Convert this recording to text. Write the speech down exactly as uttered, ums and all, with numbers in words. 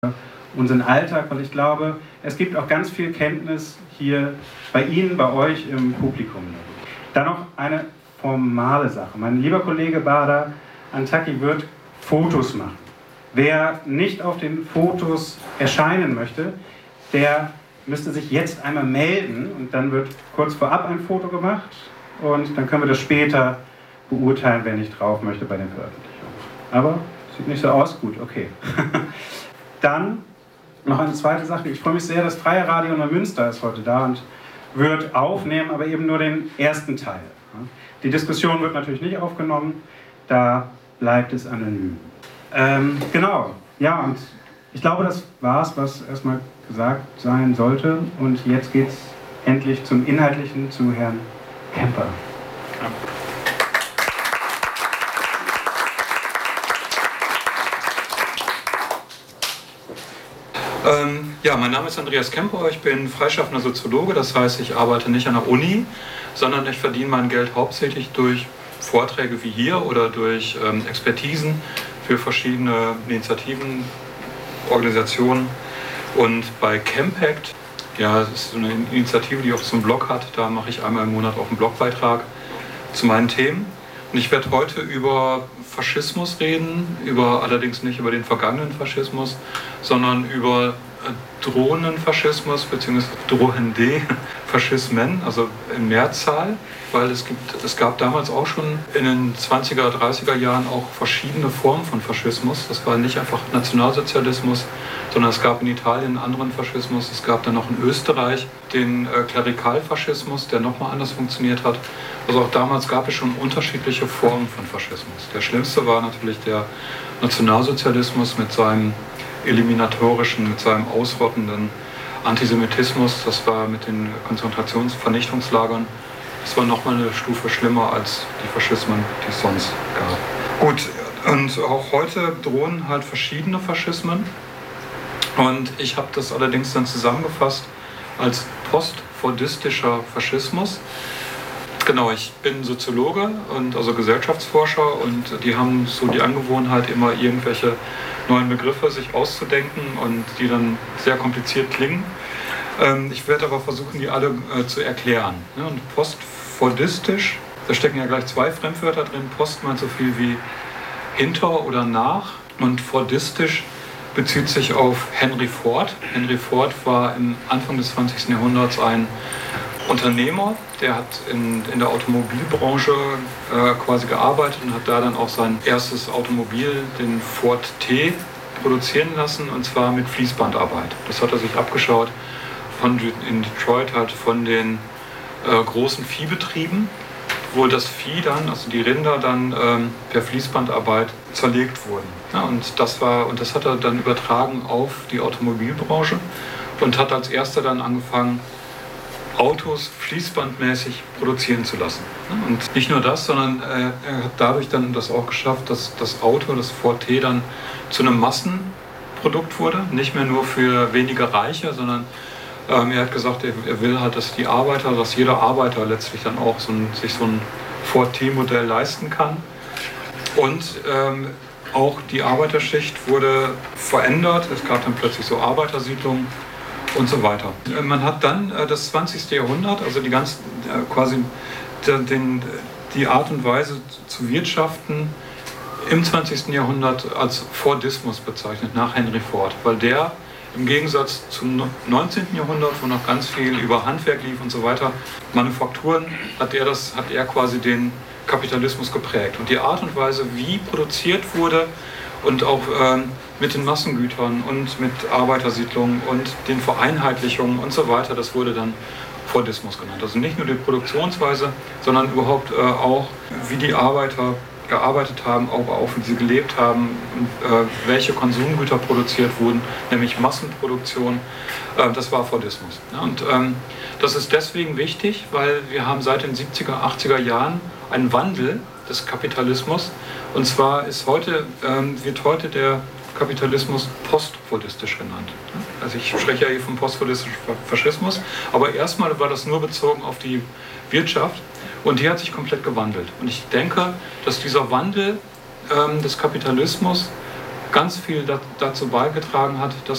unseren Alltag, und ich glaube, es gibt auch ganz viel Kenntnis hier bei Ihnen, bei euch im Publikum. Dann noch eine formale Sache. Mein lieber Kollege Bader Antaki wird Fotos machen. Wer nicht auf den Fotos erscheinen möchte, der müsste sich jetzt einmal melden und dann wird kurz vorab ein Foto gemacht und dann können wir das später beurteilen, wer nicht drauf möchte bei den Veröffentlichungen. Aber sieht nicht so aus, gut, okay. Dann noch eine zweite Sache. Ich freue mich sehr, das Freie Radio Neumünster ist heute da und wird aufnehmen, aber eben nur den ersten Teil. Die Diskussion wird natürlich nicht aufgenommen, da bleibt es anonym. Ähm, genau, ja, und ich glaube, das war es, was erstmal gesagt sein sollte. Und jetzt geht es endlich zum Inhaltlichen, zu Herrn Kemper. Ja. Ähm, ja, mein Name ist Andreas Kemper, ich bin freischaffender Soziologe, das heißt, ich arbeite nicht an der Uni, sondern ich verdiene mein Geld hauptsächlich durch Vorträge wie hier oder durch ähm, Expertisen für verschiedene Initiativen, Organisationen. Und bei Campact, ja, das ist so eine Initiative, die auch so einen Blog hat, da mache ich einmal im Monat auch einen Blogbeitrag zu meinen Themen. Und ich werde heute über Faschismus reden, über, allerdings nicht über den vergangenen Faschismus, sondern über Drohnenfaschismus bzw. drohende Faschismen, also in Mehrzahl, weil es, gibt, es gab damals auch schon in den zwanziger, dreißiger Jahren auch verschiedene Formen von Faschismus. Das war nicht einfach Nationalsozialismus, sondern es gab in Italien einen anderen Faschismus. Es gab dann noch in Österreich den äh, Klerikalfaschismus, der nochmal anders funktioniert hat. Also auch damals gab es schon unterschiedliche Formen von Faschismus. Der schlimmste war natürlich der Nationalsozialismus mit seinem eliminatorischen, mit seinem ausrottenden Antisemitismus. Das war mit den Konzentrations- und Vernichtungslagern. Das war nochmal eine Stufe schlimmer als die Faschismen, die es sonst gab. Gut, und auch heute drohen halt verschiedene Faschismen. Und ich habe das allerdings dann zusammengefasst als postfordistischer Faschismus. Genau, ich bin Soziologe und also Gesellschaftsforscher und die haben so die Angewohnheit, immer irgendwelche neuen Begriffe sich auszudenken und die dann sehr kompliziert klingen. Ich werde aber versuchen, die alle äh, zu erklären. Und postfordistisch, da stecken ja gleich zwei Fremdwörter drin. Post meint so viel wie hinter oder nach und fordistisch bezieht sich auf Henry Ford. Henry Ford war im Anfang des zwanzigsten Jahrhunderts ein Unternehmer, der hat in, in der Automobilbranche äh, quasi gearbeitet und hat da dann auch sein erstes Automobil, den Ford T, produzieren lassen, und zwar mit Fließbandarbeit. Das hat er sich abgeschaut von, in Detroit halt von den äh, großen Viehbetrieben, wo das Vieh dann, also die Rinder dann ähm, per Fließbandarbeit zerlegt wurden. Ja, und, das war, und das hat er dann übertragen auf die Automobilbranche und hat als erster dann angefangen, Autos fließbandmäßig produzieren zu lassen. Und nicht nur das, sondern äh, er hat dadurch dann das auch geschafft, dass das Auto, das Ford T, dann zu einem Massenprodukt wurde. Nicht mehr nur für wenige Reiche, sondern ähm, er hat gesagt, er, er will halt, dass die Arbeiter, dass jeder Arbeiter letztlich dann auch so ein, sich so ein Ford T-Modell leisten kann. Und ähm, auch die Arbeiterschicht wurde verändert. Es gab dann plötzlich so Arbeitersiedlungen und so weiter. Man hat dann äh, das zwanzigste Jahrhundert, also die ganzen, äh, quasi den, den, die Art und Weise zu wirtschaften im zwanzigsten Jahrhundert als Fordismus bezeichnet, nach Henry Ford, weil der im Gegensatz zum neunzehnten Jahrhundert, wo noch ganz viel über Handwerk lief und so weiter, Manufakturen, hat er, das, hat er quasi den Kapitalismus geprägt. Und die Art und Weise, wie produziert wurde und auch ähm, mit den Massengütern und mit Arbeitersiedlungen und den Vereinheitlichungen und so weiter, das wurde dann Fordismus genannt. Also nicht nur die Produktionsweise, sondern überhaupt äh, auch, wie die Arbeiter gearbeitet haben, aber auch wie sie gelebt haben, und, äh, welche Konsumgüter produziert wurden, nämlich Massenproduktion, äh, das war Fordismus. Ja, und ähm, das ist deswegen wichtig, weil wir haben seit den siebziger, achtziger Jahren einen Wandel des Kapitalismus, und zwar ist heute, ähm, wird heute der Kapitalismus postfordistisch genannt. Also ich spreche ja hier vom postfordistischen Faschismus, aber erstmal war das nur bezogen auf die Wirtschaft und die hat sich komplett gewandelt. Und ich denke, dass dieser Wandel ähm, des Kapitalismus ganz viel dazu beigetragen hat, dass